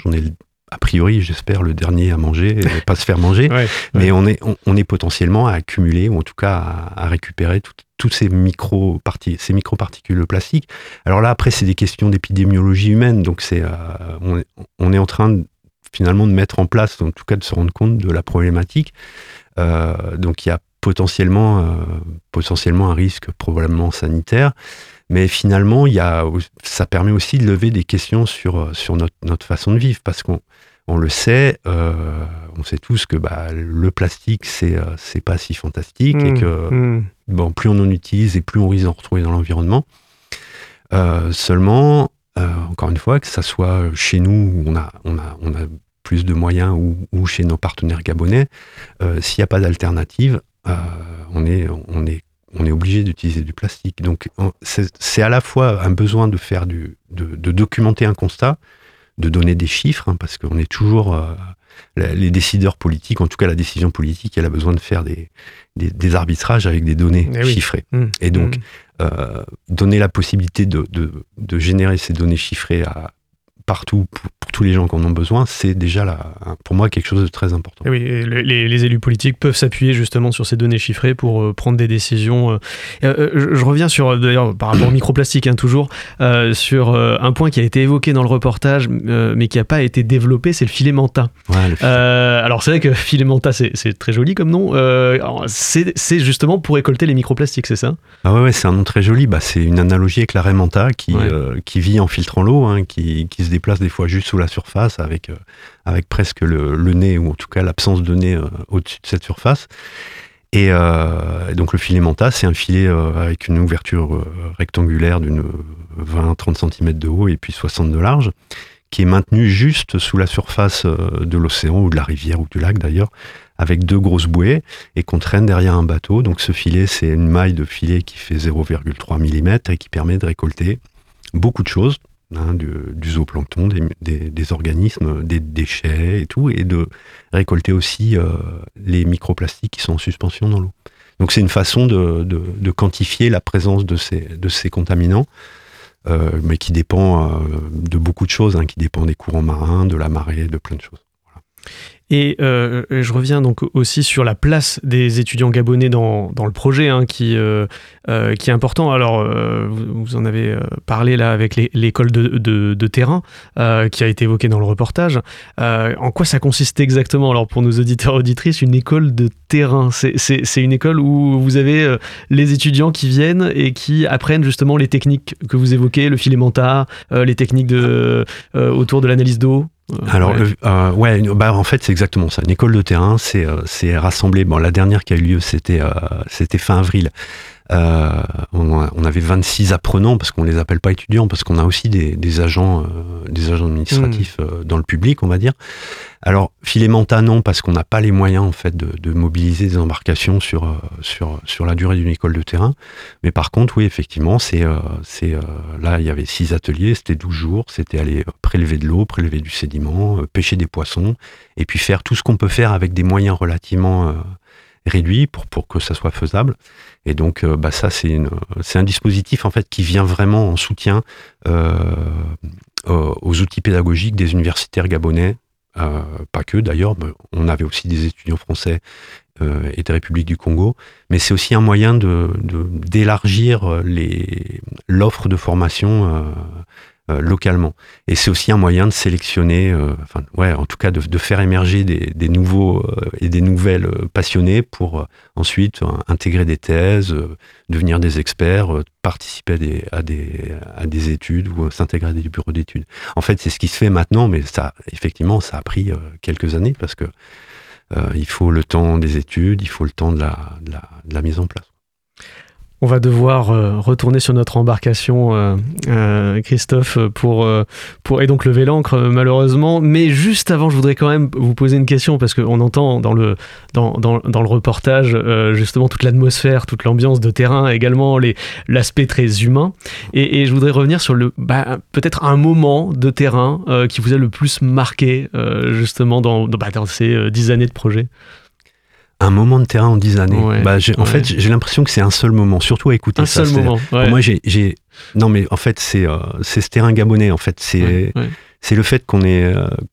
On est a priori, j'espère, le dernier à manger et pas se faire manger. Mais on est potentiellement à accumuler, ou en tout cas à récupérer toutes ces microparticules de plastique. Alors là, après, c'est des questions d'épidémiologie humaine. Donc, on est en train finalement de mettre en place, en tout cas de se rendre compte de la problématique. Donc, il y a potentiellement un risque probablement sanitaire. Mais finalement, ça permet aussi de lever des questions sur notre façon de vivre, parce qu'on le sait, on sait tous que le plastique, c'est pas si fantastique, et que plus on en utilise et plus on risque d'en retrouver dans l'environnement. Seulement, encore une fois, que ça soit chez nous, où on a plus de moyens, ou chez nos partenaires gabonais, s'il n'y a pas d'alternative, on est obligé d'utiliser du plastique. Donc, c'est à la fois un besoin de faire de documenter un constat, de donner des chiffres, parce qu'on est toujours... les décideurs politiques, en tout cas la décision politique, elle a besoin de faire des arbitrages avec des données chiffrées. Et donc, donner la possibilité de générer ces données chiffrées partout, pour tous les gens qui en ont besoin, c'est déjà, pour moi, quelque chose de très important. Et oui, et les élus politiques peuvent s'appuyer justement sur ces données chiffrées pour prendre des décisions. Je reviens d'ailleurs, par rapport au microplastique, toujours, sur un point qui a été évoqué dans le reportage, mais qui n'a pas été développé, c'est le filet-menta. Ouais, le filet. Alors, c'est vrai que filet-menta, c'est très joli comme nom. C'est justement pour récolter les microplastiques, c'est ça ? Ah ouais, c'est un nom très joli. C'est une analogie avec la raie menta qui vit en filtrant l'eau, qui se déplace des fois juste sous la surface avec presque le nez, ou en tout cas l'absence de nez au-dessus de cette surface. Et donc le filet menta, c'est un filet avec une ouverture rectangulaire d'une 20-30 cm de haut et puis 60 de large, qui est maintenu juste sous la surface de l'océan ou de la rivière ou du lac d'ailleurs, avec 2 grosses bouées, et qu'on traîne derrière un bateau. Donc ce filet, c'est une maille de filet qui fait 0,3 mm et qui permet de récolter beaucoup de choses, du zooplancton, des organismes, des déchets et tout, et de récolter aussi les microplastiques qui sont en suspension dans l'eau. Donc c'est une façon de quantifier la présence de ces contaminants, mais qui dépend de beaucoup de choses, qui dépend des courants marins, de la marée, de plein de choses. Voilà. Et je reviens donc aussi sur la place des étudiants gabonais dans le projet, qui est important. Alors, vous en avez parlé là avec l'école de terrain qui a été évoquée dans le reportage. En quoi ça consiste exactement ? Alors, pour nos auditeurs et auditrices, une école de terrain, c'est une école où vous avez les étudiants qui viennent et qui apprennent justement les techniques que vous évoquez, le filet menta, les techniques autour de l'analyse d'eau. Alors, en fait, c'est exactement ça. Une école de terrain, c'est rassembler. Bon, la dernière qui a eu lieu, c'était fin avril. On avait 26 apprenants, parce qu'on les appelle pas étudiants, parce qu'on a aussi des agents administratifs dans le public, on va dire. Alors, filet menta, non, parce qu'on n'a pas les moyens en fait de mobiliser des embarcations sur la durée d'une école de terrain. Mais par contre, oui, effectivement, là, il y avait 6 ateliers, c'était 12 jours, c'était aller prélever de l'eau, prélever du sédiment, pêcher des poissons, et puis faire tout ce qu'on peut faire avec des moyens relativement réduits pour que ça soit faisable. Et donc, ça, c'est un dispositif en fait qui vient vraiment en soutien aux outils pédagogiques des universitaires gabonais. Pas que d'ailleurs, on avait aussi des étudiants français et de République du Congo, mais c'est aussi un moyen d'élargir l'offre de formation localement. Et c'est aussi un moyen de sélectionner, en tout cas de faire émerger des nouveaux et des nouvelles passionnés pour ensuite intégrer des thèses, devenir des experts, participer à des études ou s'intégrer à des bureaux d'études. En fait, c'est ce qui se fait maintenant, mais ça a pris quelques années parce que il faut le temps des études, il faut le temps de la mise en place. On va devoir retourner sur notre embarcation, Christophe, et donc lever l'ancre, malheureusement. Mais juste avant, je voudrais quand même vous poser une question, parce qu'on entend dans le reportage justement toute l'atmosphère, toute l'ambiance de terrain, également l'aspect très humain. Et je voudrais revenir sur peut-être un moment de terrain qui vous a le plus marqué, justement, dans ces 10 années de projet. Un moment de terrain en 10 années. En fait, j'ai l'impression que c'est un seul moment, surtout à écouter ça. Un seul moment. Pour moi, non, mais en fait, c'est ce terrain gabonais. En fait, c'est le fait qu'on